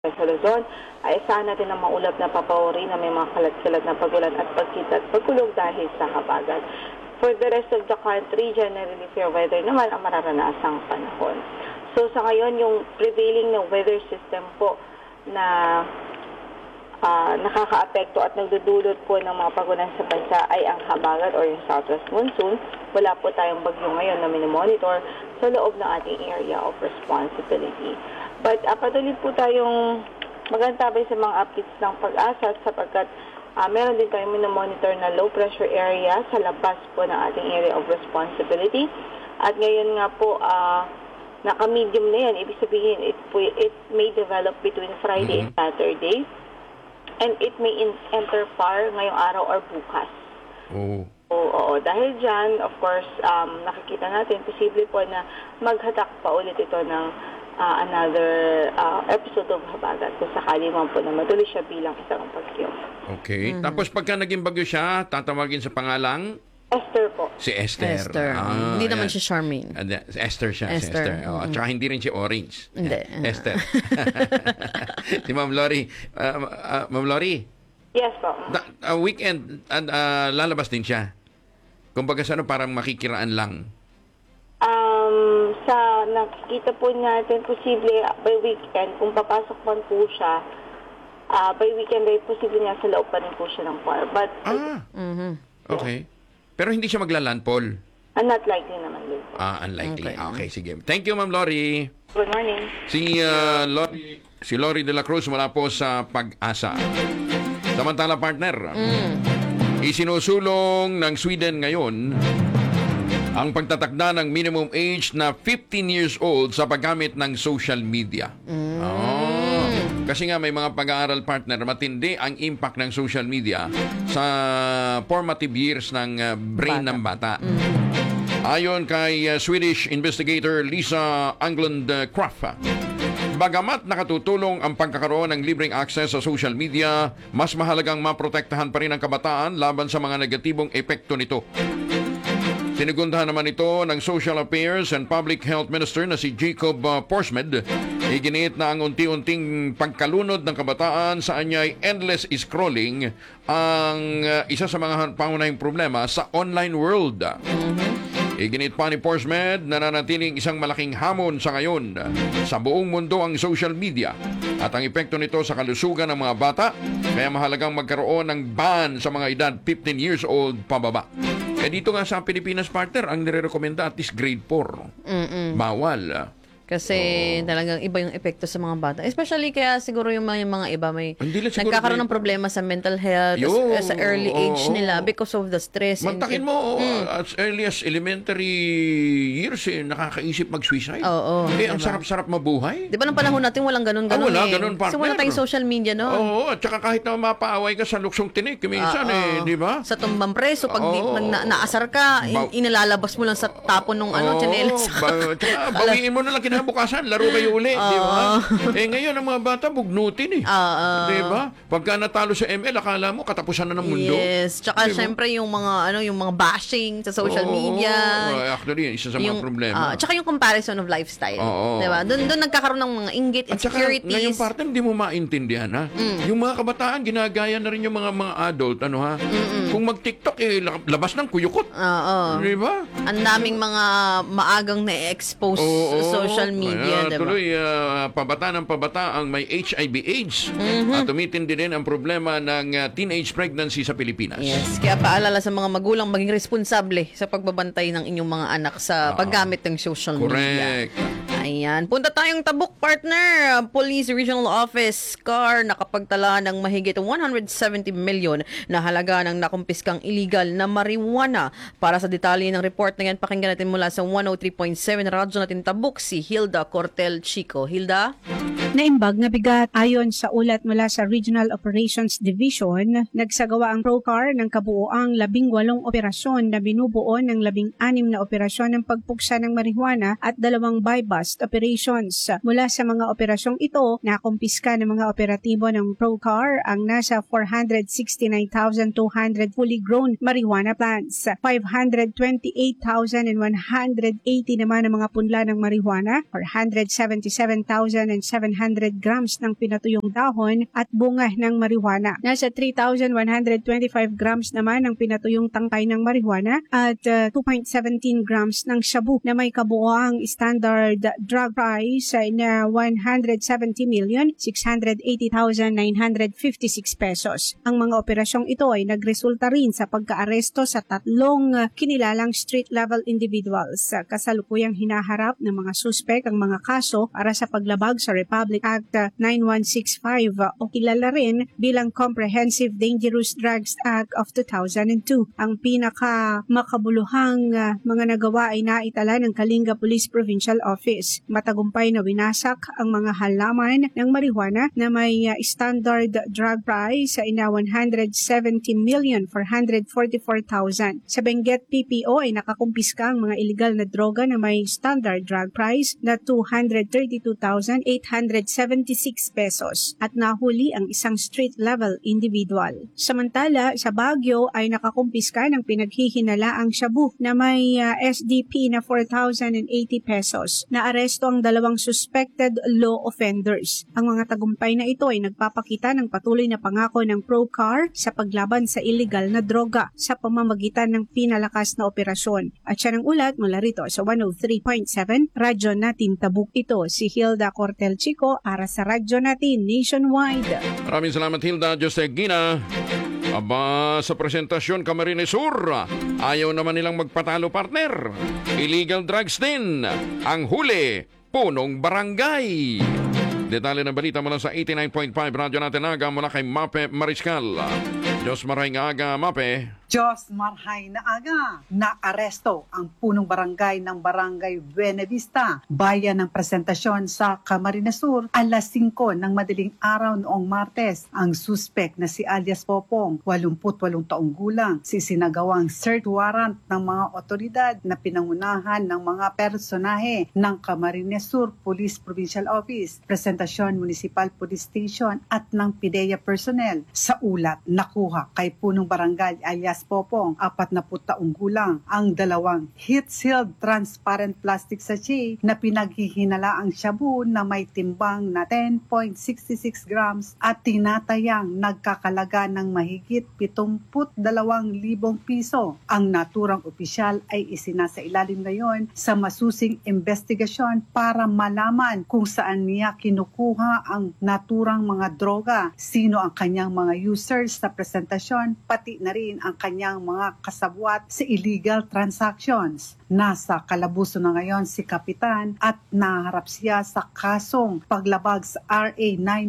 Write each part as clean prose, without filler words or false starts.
sa Luzon, ay isahan natin ang maulap na papawari na may mga kalat-kalat na pagulan at pagkita at pagkulog dahil sa habagat. For the rest of the country, generally fair weather naman ang mararanasang panahon. So sa ngayon, yung prevailing na weather system po na nakakaapekto at nagdudulot po ng mga pagulan sa bansa ay ang habagat or yung southwest monsoon. Wala po tayong bagyo ngayon na minomonitor sa loob ng ating area of responsibility. But patuloy po tayong magantabay sa mga updates ng pag-asa sapagkat meron din tayong minomonitor na low pressure area sa labas po ng ating area of responsibility. At ngayon nga po, naka-medium na yan. Ibig sabihin, it may develop between Friday and Saturday. And it may enter far ngayong araw or bukas. Oo. Dahil dyan, of course, nakikita natin, posible po na maghatak pa ulit ito ng another episode of habagat kung sakali man po na matuloy siya bilang isang bagyo. Okay. Tapos pagka naging bagyo siya, tatawagin sa pangalang? Esther po. Si Esther. Hindi naman siya Charmaine. Esther siya. Esther. Si Esther. At saka hindi rin siya Orange. Hindi. Esther. Si Ma'am Lori. Ma'am Lori? Yes po. Weekend, lalabas din siya. Kumbaga sa parang makikiraan lang. Sa nakikita po natin, posible by weekend, kung papasok man po siya, by weekend ay posible niya sa loob pa rin po siya ng car. But, Okay. Pero hindi siya maglalandfall. Not likely naman din. Unlikely. Okay, sige. Thank you, Ma'am Lori. Good morning. Si Lori de la Cruz mula po sa Pag-asa. Samantala, partner, isinusulong ng Sweden ngayon ang pagtatakda ng minimum age na 15 years old sa paggamit ng social media. Kasi nga may mga pag-aaral, partner, matindi ang impact ng social media sa formative years ng brain ng bata. Ayon kay Swedish investigator Lisa Anglund Kraft, bagamat nakatutulong ang pagkakaroon ng libreng access sa social media, mas mahalagang maprotektahan pa rin ang kabataan laban sa mga negatibong epekto nito. Sinigundahan naman ito ng Social Affairs and Public Health Minister na si Jacob Porsmed. Iginiit na ang unti-unting pagkalunod ng kabataan sa anyay endless scrolling ang isa sa mga pangunahing problema sa online world. Iginit pa ni Porsmed na nanatiling isang malaking hamon sa ngayon sa buong mundo ang social media at ang epekto nito sa kalusugan ng mga bata, kaya mahalagang magkaroon ng ban sa mga edad 15 years old pababa. Dito nga sa Pilipinas, partner, ang nire-recommenda at least grade 4. Bawal. Kasi talagang iba yung epekto sa mga bata. Especially kaya siguro yung mga iba may nagkakaroon ng problema sa mental health sa early age nila because of the stress. Mantakin mo, as early as elementary years, nakakaisip mag-suicide. Oo. Ang sarap-sarap mabuhay. Di ba nung panahon natin walang ganun-ganun wala, ganun, partner. So wala tayong social media, no? Oo, at saka kahit na mapaaway ka sa luksong tinik, minsan di ba? Sa tumbang preso, pag naasar ka, inilalabas mo lang sa tapon ng tsinelas. Bawiin mo na lang bukasan, laro kayo uli, di ba? Ngayon, ang mga bata, bugnutin di ba? Pagka natalo sa ML, akala mo, katapusan na ng mundo. Yes, tsaka syempre yung mga bashing sa social media. Actually, isa sa mga problema. Tsaka yung comparison of lifestyle. Di ba? Doon nagkakaroon ng mga inggit, insecurities. At saka, ngayong partner, hindi mo maintindihan, ha? Yung mga kabataan, ginagaya na rin yung mga adult, Kung mag-TikTok, labas ng kuyukot. Di ba? Ang daming mga maagang na-expose sa social media, diba? Tuloy, pabata ng pabata ang may HIV/AIDS at tumitindi din ang problema ng teenage pregnancy sa Pilipinas. Yes, kaya paalala sa mga magulang maging responsable sa pagbabantay ng inyong mga anak sa paggamit ng social media. Correct. Ayan. Punta tayong Tabuk, partner. Police Regional Office CAR nakapagtala ng mahigit 170 million na halaga ng nakumpiskang illegal na marijuana. Para sa detalye ng report na yan, pakinggan natin mula sa 103.7 radyo natin Tabuk, si Hilda Cortel Chico. Hilda? Naimbag na bigat. Ayon sa ulat mula sa Regional Operations Division, nagsagawa ang PROCAR ng kabuoang 18 operasyon na binubuo ng 16 na operasyon ng pagpuksa ng marijuana at 2 buy-bust operations. Mula sa mga operasyong ito, nakumpiska ng mga operatibo ng PROCAR ang nasa 469,200 fully grown marijuana plants, 528,180 naman ang mga punla ng marijuana, 477,700 100 grams ng pinatuyong dahon at bunga ng marijuana. Nasa 3,125 grams naman ang pinatuyong tangkay ng marijuana at 2.17 grams ng shabu na may kabuoang standard drug price na 170,680,956 pesos. Ang mga operasyong ito ay nagresulta rin sa pagkaaresto sa 3 kinilalang street-level individuals. Kasalukuyang hinaharap ng mga suspek ang mga kaso para sa paglabag sa Republic Act 9165 o kilala rin bilang Comprehensive Dangerous Drugs Act of 2002. Ang pinakamakabuluhang mga nagawa ay naitala ng Kalinga Police Provincial Office. Matagumpay na winasak ang mga halaman ng marijuana na may standard drug price na 170,444,000. Sa Benguet PPO ay nakakumpiska ang mga illegal na droga na may standard drug price na 232,876 pesos at nahuli ang isang street-level individual. Samantala, sa Baguio ay nakakumpiska ng pinaghihinalaang shabu na may SDP na 4,080 pesos. Naaresto ang 2 suspected law offenders. Ang mga tagumpay na ito ay nagpapakita ng patuloy na pangako ng ProCar sa paglaban sa illegal na droga sa pamamagitan ng pinalakas na operasyon. At siya ng ulat mula rito sa 103.7 Radyo Natin Tabuk. Ito si Hilda Cortel Chico para sa Radyo Natin Nationwide. Maraming salamat Hilda Josegina. Aba, sa presentasyon Camarines Sur, ayaw naman nilang magpatalo partner. Illegal drugs din. Ang huli, punong barangay. Detalye ng balita mula sa 89.5 Radyo Natin Aga mula kay Mape Mariscal. Diyos maraming aga, Mape. Diyos marhay na aga, naaresto ang punong barangay ng Barangay Buena Vista, bayan ng presentasyon sa Camarines Sur, alas 5 ng madaling araw noong Martes. Ang suspek na si alias Popong, 88 taong gulang, sisinagawang search warrant ng mga otoridad na pinangunahan ng mga personahe ng Camarines Sur Police Provincial Office, Presentasyon Municipal Police Station at ng PIDEA personnel. Sa ulat, nakuha kay punong barangay alias Popong, 40 taong gulang, ang 2 heat-sealed transparent plastic sachet na pinaghihinalaang shabu na may timbang na 10.66 grams at tinatayang nagkakalaga ng mahigit 72,000 piso. Ang naturang opisyal ay isinasailalim ngayon sa masusing investigasyon para malaman kung saan niya kinukuha ang naturang mga droga, sino ang kanyang mga users sa presentasyon, pati na rin ang kanyang mga kasabwat sa illegal transactions. Nasa kalabuso na ngayon si Kapitan at naharap siya sa kasong paglabag sa RA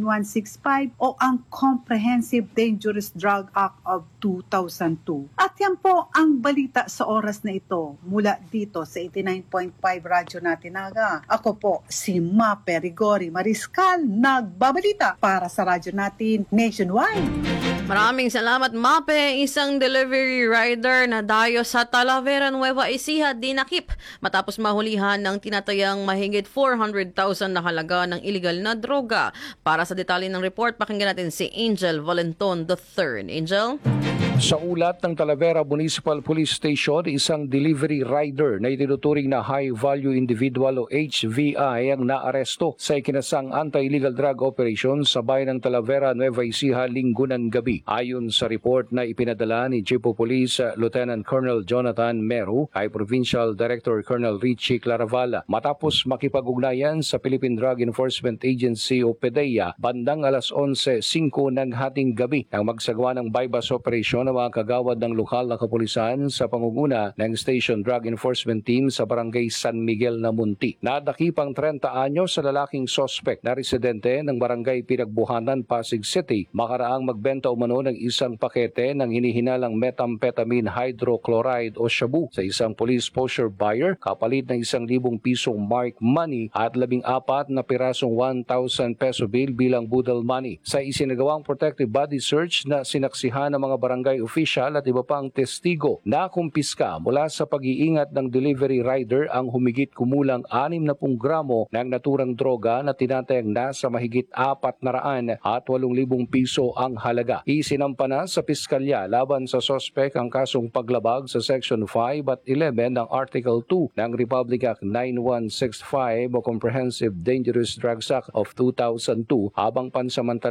9165 o ang Comprehensive Dangerous Drug Act of 2002. At yan po ang balita sa oras na ito mula dito sa 89.5 Radyo Natin Aga. Ako po si Mape Rigori Mariscal, nagbabalita para sa Radyo Natin Nationwide. Maraming salamat, Mape. Isang delivery rider na dayo sa Talavera, Nueva Ecija, dinakip matapos mahulihan ng tinatayang mahigit 400,000 na halaga ng illegal na droga. Para sa detalye ng report, pakinggan natin si Angel Valenton III. Angel? Sa ulat ng Talavera Municipal Police Station, isang delivery rider na itinuturing na high-value individual o HVI ang naaresto sa ikinasang anti-illegal drug operation sa bayan ng Talavera, Nueva Ecija, Linggo ng gabi. Ayon sa report na ipinadala ni Chief of Police Lieutenant Colonel Jonathan Meru kay Provincial Director Colonel Richie Claravala, matapos makipag-ugnayan sa Philippine Drug Enforcement Agency o PDEA, bandang alas 11:05 ng hating gabi ang magsagawa ng bypass operation ng mga kagawad ng lokal na kapulisan sa pangunguna ng Station Drug Enforcement Team sa Barangay San Miguel na Munti. Nadakipang 30 anyos sa lalaking suspect na residente ng Barangay Pinagbuhanan, Pasig City, makaraang magbenta umano ng isang pakete ng hinihinalang methamphetamine hydrochloride o shabu sa isang police posture buyer kapalit ng 1,000 pisong mark money at 14 na pirasong 1,000 peso bill bilang budal money. Sa isinagawang protective body search na sinaksihan ng mga barangay barangay official at iba pang testigo na kumpiska mula sa pag-iingat ng delivery rider ang humigit kumulang 60 gramo ng naturang droga na tinatayang nasa mahigit 400 at 8,000 piso ang halaga. Isinampa na sa piskalya laban sa sospek ang kasong paglabag sa Section 5 at 11 ng Article 2 ng Republic Act 9165 o Comprehensive Dangerous Drugs Act of 2002 habang pansamantala